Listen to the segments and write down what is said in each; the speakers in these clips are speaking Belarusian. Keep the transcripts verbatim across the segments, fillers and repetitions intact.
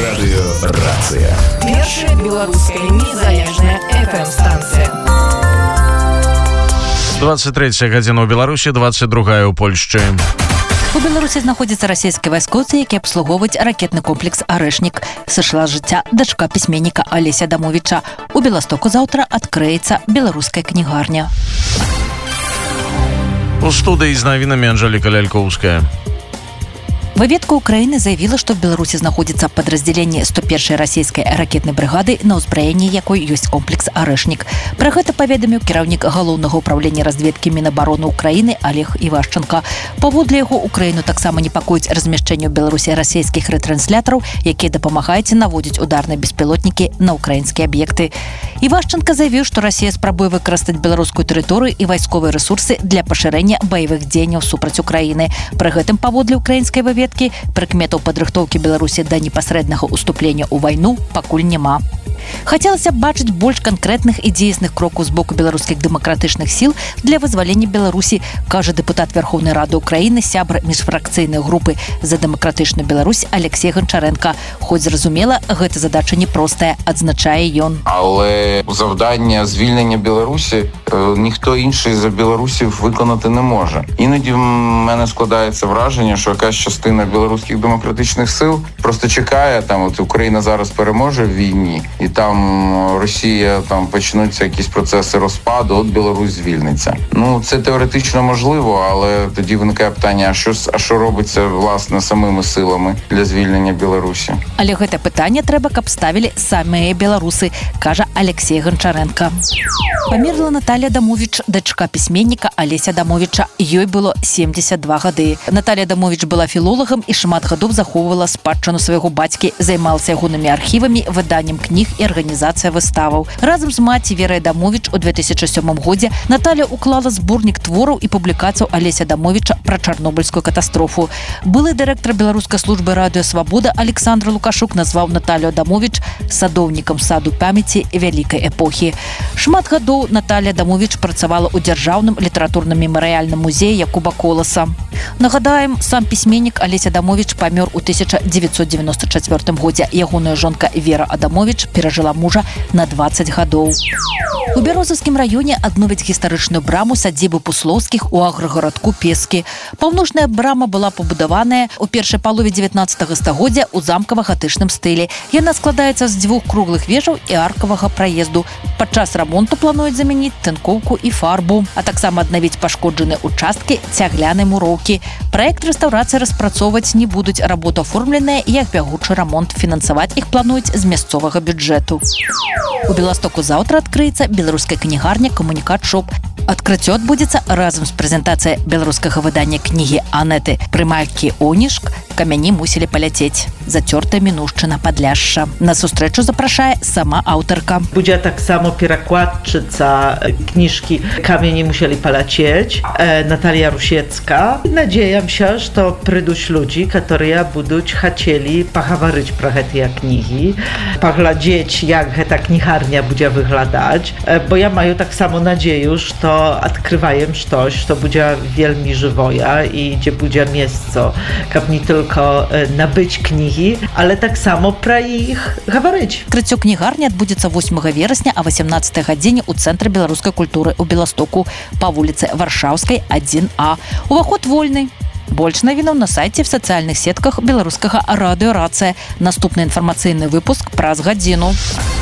Радыёрацыя. Першая беларуская незалежная эф эм-станцыя. двадцать третья гадзіна ў Беларусі, двадцать другая ў Польшчы. У Беларусі знаходзяцца расійскія вайскоўцы, які абслугоўваюць ракетны комплекс «Арэшнік». Сышла з жыцця дачка пісьменніка Алеся Адамовіча. У Беластоку заўтра адкрыецца беларуская кнігарня. У студыі з навінамі Анжеліка Лялькоўская. Выведка Украины заявила, что в Беларуси находится подразделение сто первой российской ракетной бригады, на ўзбраенні якой ёсць комплекс «Арэшнік». Пра гэта паведаміў кіраўнік галоўнага ўправлення разведкі Мінабароны Украины Олег Івашченко. Паводле яго, Украину таксама непакоіць размяшчэнне ў Беларусі расійскіх рэтранслятораў, якія дапамагаюць наводзіць ударныя беспілотнікі на украінскія аб'екты. Івашченко заявіў, што Расія спрабуе выкарыстаць беларускую тэрыторыю і вайсковыя рэсурсы для пашырэння баявых дзеянняў супраць Украіны. Пры гэтым паводле украінскай выведкі прыкметаў падрыхтоўкі Беларусі да непасрэднага ўступлення ў вайну пакуль няма. Хацелася б бачыць больш канкрэтных і дзейсных крокаў з боку беларускіх дэмакратычных сіл для вызвалення Беларусі, кажа дэпутат Верховнай Рады Украіны, сябра міжфракцыйнай групы «За дэмакратычную Беларусь» Алексей Гончаренко. Хоць, зразумела, гэта задача непростая, адзначае ён. Але завдання звільнення Білорусі ніхто інший за білорусів виконати не може. Іноді в мене складається враження, що якась частина білоруських демократичних сил просто чекає, там от Україна зараз переможе в війні, і там Росія, там почнуться якісь процеси розпаду, от Білорусь звільниться. Ну, це теоретично можливо, але тоді виникає питання, а що, а що робиться, власне, самими силами для звільнення Білорусі? Але гэта пытанне трэба, каб ставілі самыя беларусы, кажа Алексей Гончаренко. Памерла Наталья Адамович, дачка пісьменніка Алеся Адамовіча. Ёй было семьдесят два гады. Наталья Адамович была філолагам і шмат гадоў захоўвала спадчыну свайго бацькі, займалася ягонымі архівамі, выданнем кніг і арганізацыя выставаў. Разам з маці Верай Адамович у две тысячи сёмым годзе Наталья уклала зборнік твораў і публікацыяў Алеся Адамовіча пра чарнобыльскую катастрофу. Былы дырэктар беларускай службы радыё «Свабода» Александр Лукашук назваў Наталью Адамович садоўнікам саду памяці вялікай эпохі. Шмат гадоў Наталья Адамович працавала ў дзяржаўным літаратурным мемарыяльным музеі Якуба Коласа. Нагадаем, сам пісьменнік Алесь Адамович памёр у тысяча девятьсот девяносто четвёртым годзе. Ягоная жонка Вера Адамович перажыла мужа на двадцать гадоў. У Бярозаўскім раёне адновяць гістарычную браму садзібы Пуслоўскіх у аграгарадку Пескі. Паўночная брама была пабудаваная ў першай палове дзевятнаццатага стагоддзя ў замкава-гатычным стылі. Яна складаецца з дзвюх круглых вежаў і аркавага праезду. Падчас рамонту плануюць замяніць тынкоўку і фарбу, а таксама аднавіць пашкоджаныя участкі цяглянай муроўкі. Праект рэстаўрацыі распрацоўваць не будуць, работа аформленая як бягучы рамонт. Фінансаваць іх плануюць з мясцовага бюджэту. У Беластоку заўтра адкрыецца беларуская кнігарня «Камунікат-шоп». Адкрыццё адбудзецца разам з прэзентацыяй беларускага выдання кнігі Анеты Прымалькі Онішк «Камяні мусілі паляцець. Зацёртая мінушчына Падляшша». На сустрэчу запрашае сама аўтарка. Будзе таксама перакладчыца кніжкі «Камяні мусілі паляцець» Наталья Rusiecka. Надеям się, że przyjdą ludzie, którzy będą chcieli poговорить про гэтыя кнігі, паглядзець, jak ta kniharnia będzie wyglądać, bo ja mają tak samo nadzieję, że odkrywają coś, co będzie wielmi żywoja i gdzie będzie miejsce, żeby nie tylko nabyć kniги, ale tak samo про ich говорить. Адкрыццё кнігарні адбудзецца восьмага верасня а восемнаццатай гадзіне ў цэнтры беларускай культуры ў Беластоку па вуліцы Варшаўскай адзін а. Уваход вольны. Больш навінаў на сайце, в сацыяльных сетках беларускага радыёрацыя. Наступны інфармацыйны выпуск праз гадзіну.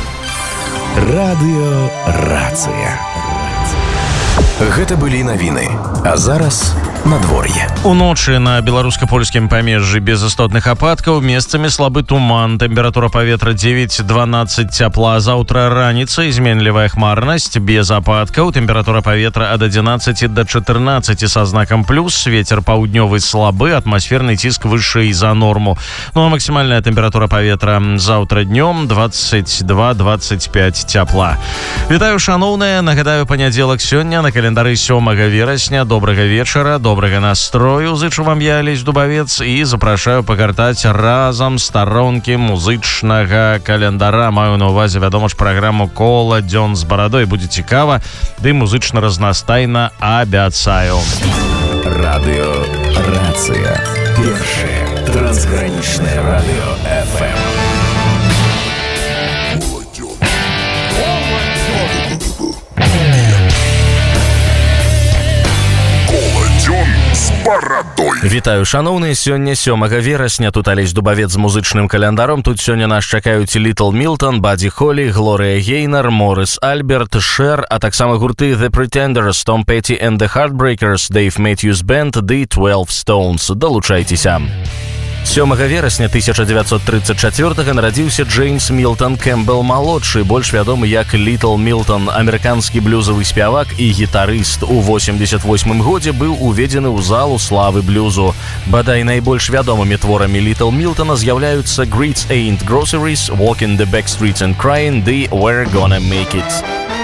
Радыёрацыя. Гэта былі навіны. А зараз надвор'е. Уночы на беларуска-польскім памежжы без істотных ападкаў, месцамі слабы туман, тэмпература паветра девять дванаццаць цяпла. Заўтра раніцай зменлівая хмарнасць без ападкаў, тэмпература паветра ад адзінаццаці да чатырнаццаці са знакам плюс, вецер паўднёвы слабы, атмасферны ціск вышэй за норму. Ну а максімальная тэмпература паветра заўтра днём двадцать два двадцать пять цяпла. Вітаю, шаноўныя, нагадаю, панядзелак сёння на календары сёмага верасня. Добрага вечара, добрага настрою. Зычу вам я, Алесь Дубавец, і запрашаю пагартаць разам старонкі музычнага календара. Маю на ўвазе, вядома ж, праграму «Кола дзён з барадой». Будзе цікава, ды музычна разнастайна, абяцаю. Радыёрацыя. Першае трансгранічнае радыё эф эм. барадой. Вітаю, шаноўныя, сёння сёмага верасня. Тут Алесь Дубавец з музычным календаром. Тут сёння нас чакаюць Little Milton, Бадди Холли, Глория Гейнер, Морис Альберт, Шер, а таксама гурты The Pretenders, Tom Petty and the Heartbreakers, Dave Matthews Band, The twelve Stones. Далучайцеся. сёмага верасня тысяча дзевяцьсот тридцать чацвёртага нарадзіўся Джеймс Мілтон Кэмпбелл-малодшы, больш вядомы як Little Milton, амерыканскі блюзавы спявак і гітарыст. У восемьдесят восьмым годзе быў уведзены ў залу славы блюзу. Бадай найбольш вядомымі творамі Little Miltона з'яўляюцца Grits Ain't Groceries, Walking the Back Streets and Crying, ды We're Gonna Make It.